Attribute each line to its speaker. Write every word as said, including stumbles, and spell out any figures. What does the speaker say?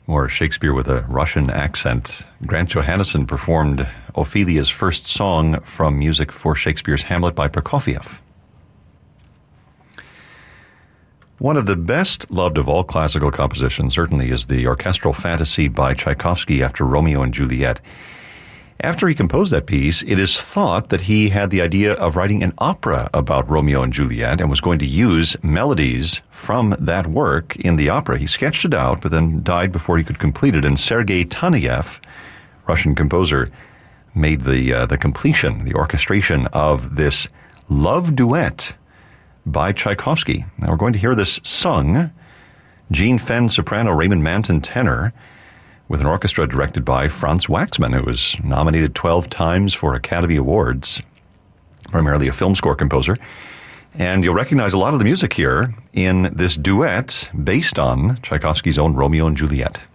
Speaker 1: or Shakespeare with a Russian accent. Grant Johannesson performed Ophelia's first song from music for Shakespeare's Hamlet by Prokofiev. One of the best loved of all classical compositions certainly is the orchestral fantasy by Tchaikovsky after Romeo and Juliet. After he composed that piece, it is thought that he had the idea of writing an opera about Romeo and Juliet and was going to use melodies from that work in the opera. He sketched it out, but then died before he could complete it. And Sergei Taneyev, Russian composer, made the uh, the completion, the orchestration of this love duet by Tchaikovsky. Now we're going to hear this sung, Jean Fenn soprano, Raymond Manton tenor, with an orchestra directed by Franz Waxman, who was nominated twelve times for Academy Awards, primarily a film score composer. And you'll recognize a lot of the music here in this duet based on Tchaikovsky's own Romeo and Juliet.